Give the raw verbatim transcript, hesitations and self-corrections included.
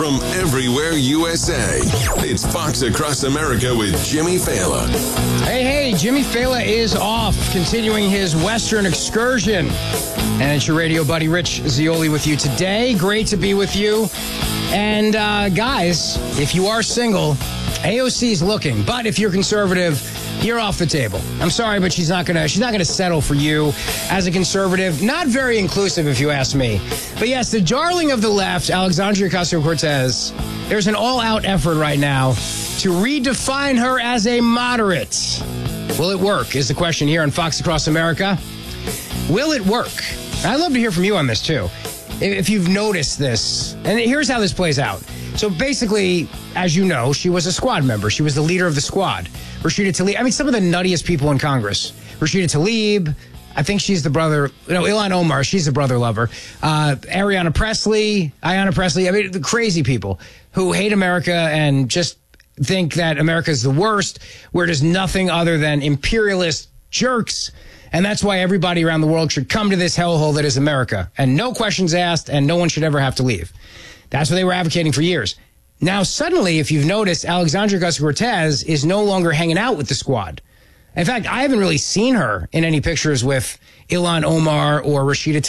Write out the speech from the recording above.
from everywhere U S A. It's Fox Across America with Jimmy Fallon. Hey, hey, Jimmy Fallon is off, continuing his Western excursion. And it's your radio buddy, Rich Zeoli, with you today. Great to be with you. And, uh, guys, if you are single, A O C's looking. But if you're conservative, you're off the table. I'm sorry, but she's not gonna she's not gonna settle for you as a conservative. Not very inclusive, if you ask me. But yes, the darling of the left, Alexandria Ocasio-Cortez, there's an all-out effort right now to redefine her as a moderate. Will it work, is the question here on Fox Across America. Will it work? I'd love to hear from you on this, too. If you've noticed this. And here's how this plays out. So basically, as you know, she was a squad member. She was the leader of the squad. Rashida Tlaib. I mean, some of the nuttiest people in Congress. Rashida Tlaib. I think she's the brother. No, Ilhan Omar. She's the brother lover. Uh, Ariana Presley. Ayanna Presley. I mean, the crazy people who hate America and just think that America's the worst. We're just nothing other than imperialist jerks. And that's why everybody around the world should come to this hellhole that is America. And no questions asked, and no one should ever have to leave. That's what they were advocating for years. Now, suddenly, if you've noticed, Alexandria Ocasio-Cortez is no longer hanging out with the squad. In fact, I haven't really seen her in any pictures with Ilhan Omar or Rashida